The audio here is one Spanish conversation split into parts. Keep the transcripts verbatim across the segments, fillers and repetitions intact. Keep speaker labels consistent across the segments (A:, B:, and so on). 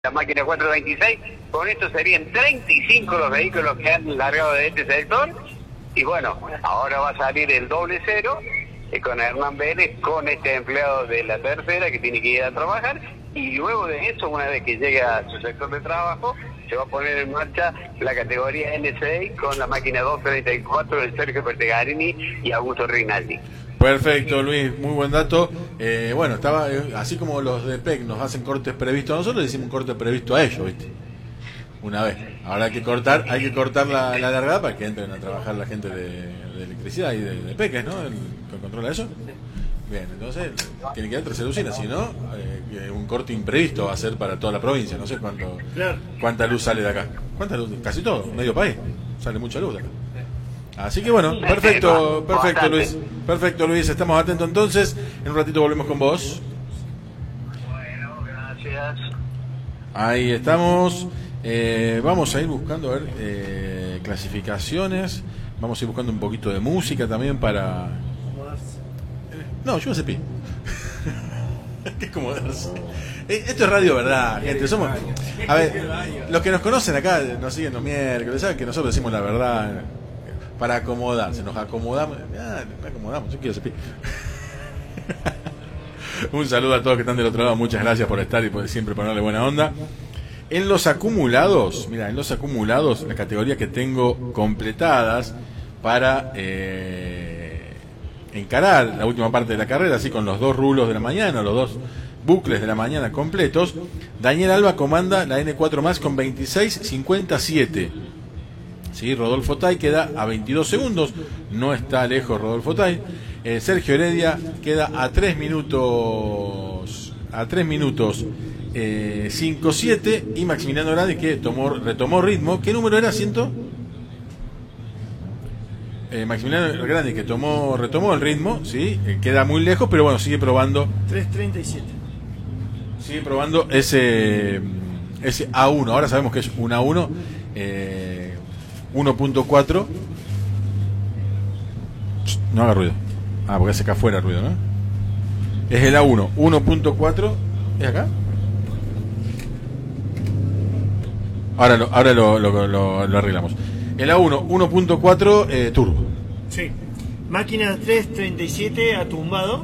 A: la máquina cuatrocientos veintiséis, con esto serían treinta y cinco los vehículos que han largado de este sector, y bueno, ahora va a salir el doble cero, eh, con Hernán Vélez, con este empleado de la tercera que tiene que ir a trabajar, y luego de eso, una vez que llegue a su sector de trabajo, se va a poner en marcha la categoría N seis con la máquina doscientos treinta y cuatro de Sergio Pertegarini y Augusto Rinaldi.
B: Perfecto, Luis, muy buen dato. Eh, bueno, estaba eh, así como los de P E C nos hacen cortes previstos a nosotros, le hicimos un corte previsto a ellos, ¿viste? Una vez. Ahora hay que cortar, hay que cortar la, la largada para que entren a trabajar la gente de, de electricidad y de, de P E C, ¿no? El que controla eso. Bien, entonces tiene que dar tercera usina, si no, eh, un corte imprevisto va a ser para toda la provincia. No sé cuánto,
C: claro. cuánta
B: luz sale de acá. ¿Cuánta luz? Casi todo, medio país. Sale mucha luz de acá. Así que bueno, perfecto, perfecto Luis, perfecto Luis, estamos atentos entonces, en un ratito volvemos con vos.
A: Bueno, gracias.
B: Ahí estamos, eh, vamos a ir buscando a ver eh, clasificaciones, vamos a ir buscando un poquito de música también para... No, yo me cepillo. ¿Qué es acomodarse? Esto es radio, ¿verdad, gente? Somos... A ver, los que nos conocen acá, nos siguen los miércoles, saben que nosotros decimos la verdad... Para acomodarse, nos acomodamos. Ah, nos acomodamos, yo quiero cepillo. Un saludo a todos que están del otro lado, muchas gracias por estar y por siempre ponerle buena onda. En los acumulados, mira, en los acumulados, la categoría que tengo completadas para eh, encarar la última parte de la carrera, así con los dos rulos de la mañana, los dos bucles de la mañana completos. Daniel Alba comanda la N cuatro más con veintiséis cincuenta y siete. Sí, Rodolfo Tai queda a veintidós segundos, no está lejos Rodolfo Tai. Eh, Sergio Heredia queda a tres minutos, a tres minutos eh, cinco siete, y Maximiliano Grandi que tomó, retomó ritmo. ¿Qué número era? ¿Ciento? Eh, Maximiliano Grandi que tomó, retomó el ritmo, sí, eh, queda muy lejos, pero bueno, sigue probando.
C: tres treinta y siete.
B: Sigue probando ese, ese A uno. Ahora sabemos que es un A uno. Eh, uno punto cuatro. No haga ruido. Ah, porque hace acá afuera el ruido, ¿no? Es el A uno, uno punto cuatro. ¿Es acá? Ahora lo, ahora lo, lo, lo, lo arreglamos. El A uno, uno punto cuatro eh, turbo.
C: Sí. Máquina tres treinta y siete ha tumbado.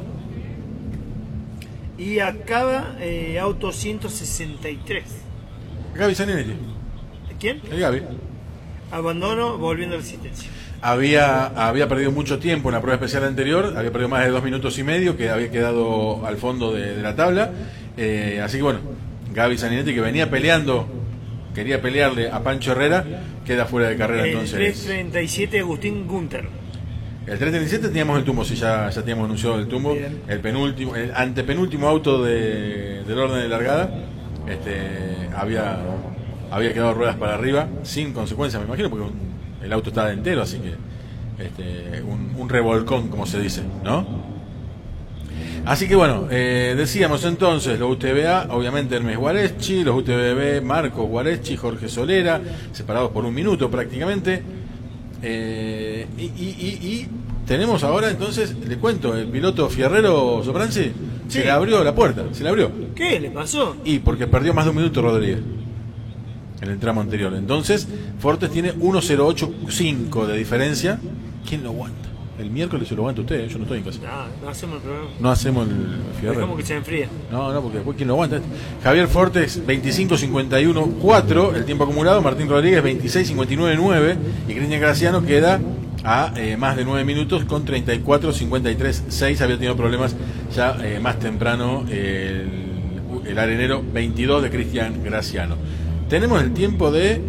C: Y acaba eh, auto ciento sesenta y tres.
B: Gaby Zanetti.
C: ¿Quién?
B: El Gaby.
C: Abandono, volviendo a resistencia.
B: Había, había perdido mucho tiempo en la prueba especial anterior, había perdido más de dos minutos y medio, que había quedado al fondo de, de la tabla. Eh, así que bueno, Gaby Zaninetti, que venía peleando, quería pelearle a Pancho Herrera, queda fuera de carrera.
C: El
B: entonces.
C: tres treinta y siete Agustín Gunter.
B: El tres treinta y siete teníamos el tumbo, sí, ya, ya teníamos anunciado el tumbo. Bien. El penúltimo, el antepenúltimo auto de, del orden de largada, este, había... había quedado ruedas para arriba, sin consecuencias, me imagino, porque un, el auto estaba entero, así que este, un, un revolcón, como se dice, ¿no? Así que bueno, eh, decíamos entonces, los U T V A, obviamente Hermes Guareschi, los U T V B, Marcos Guareschi, Jorge Solera, separados por un minuto prácticamente. Eh, y, y, y, y tenemos ahora entonces, le cuento, el piloto Fierrero Sopranzi, sí. Se le abrió la puerta, se le abrió.
C: ¿Qué le pasó?
B: Y porque perdió más de un minuto Rodríguez en el tramo anterior. Entonces, Fortes tiene uno cero ocho cinco de diferencia. ¿Quién lo aguanta? El miércoles se lo aguanta usted, yo no estoy en casa.
C: No, no hacemos el programa.
B: No hacemos el Fierrero.
C: Dejamos que se enfríe.
B: No, no, porque después ¿quién lo aguanta? Javier Fortes, veinticinco cincuenta y uno cuatro, el tiempo acumulado. Martín Rodríguez, veintiséis cincuenta y nueve nueve. Y Cristian Graciano queda a eh, más de nueve minutos con treinta y cuatro cincuenta y tres seis. Había tenido problemas ya eh, más temprano eh, el, el arenero veintidós de Cristian Graciano. Tenemos el tiempo de...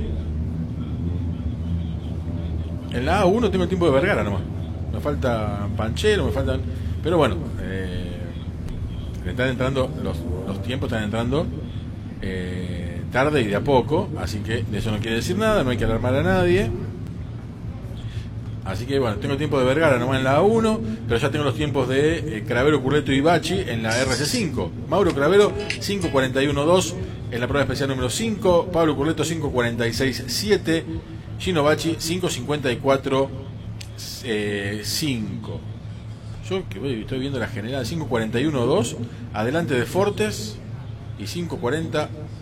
B: En la A uno tengo el tiempo de Vergara nomás. Me falta Panchero, me faltan... Pero bueno, eh, están entrando, los, los tiempos están entrando eh, tarde y de a poco, así que de eso no quiere decir nada, no hay que alarmar a nadie. Así que bueno, tengo el tiempo de Vergara nomás en la A uno, pero ya tengo los tiempos de eh, Cravero, Curleto y Bachi en la R C cinco. Mauro Cravero, cinco cuarenta y uno dos en la prueba especial número cinco. Pablo Curleto, cinco cuarenta y seis siete. Gino Bachi, cinco cincuenta y cuatro cinco. Yo que estoy viendo la general, cinco cuarenta y uno dos, adelante de Fortes, y cinco cuarenta